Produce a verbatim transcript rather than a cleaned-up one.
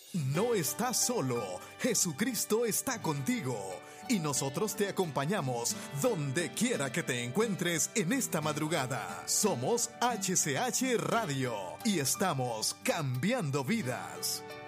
No estás solo, Jesucristo está contigo y nosotros te acompañamos donde quiera que te encuentres en esta madrugada. Somos H C H Radio y estamos cambiando vidas.